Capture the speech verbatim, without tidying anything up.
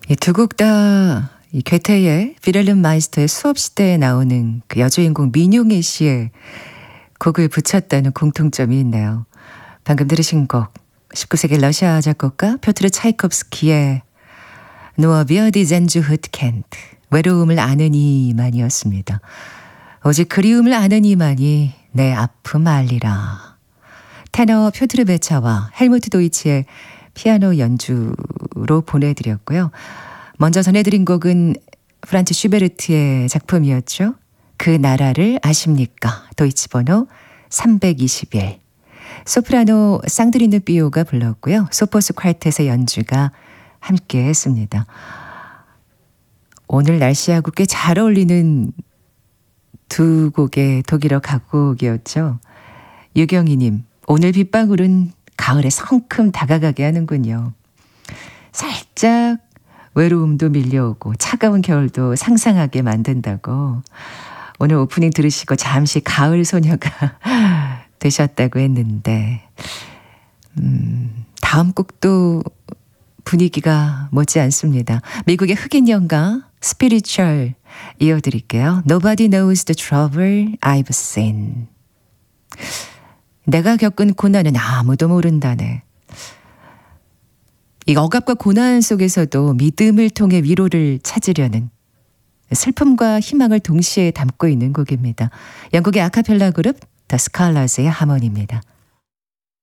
이 두 곡 다 이 괴테의 빌헬름 마이스터의 수업 시대에 나오는 그 여주인공 민용희 씨의 곡을 붙였다는 공통점이 있네요. 방금 들으신 곡 십구 세기 러시아 작곡가 표트르 차이콥스키의 Nur wir die Sehnsucht kennt, 외로움을 아는 이만이었습니다. 오직 그리움을 아는 이만이 내 아픔 알리라. 테너 표트르 베차와 헬무트 도이치의 피아노 연주로 보내드렸고요. 먼저 전해드린 곡은 프란츠 슈베르트의 작품이었죠. 그 나라를 아십니까? 도이치 번호 삼백이십일. 소프라노 쌍드리누 비오가 불렀고요. 소포스 퀄텟의 연주가 함께 했습니다. 오늘 날씨하고 꽤 잘 어울리는 두 곡의 독일어 각곡이었죠. 유경희님, 오늘 빗방울은 가을에 성큼 다가가게 하는군요. 살짝 외로움도 밀려오고 차가운 겨울도 상상하게 만든다고. 오늘 오프닝 들으시고 잠시 가을 소녀가 되셨다고 했는데 음, 다음 곡도 분위기가 못지 않습니다. 미국의 흑인 연가 스피리추얼 이어드릴게요. Nobody knows the trouble I've seen. 내가 겪은 고난은 아무도 모른다네. 이 억압과 고난 속에서도 믿음을 통해 위로를 찾으려는 슬픔과 희망을 동시에 담고 있는 곡입니다. 영국의 아카펠라 그룹 더 스칼라스의 하모니입니다.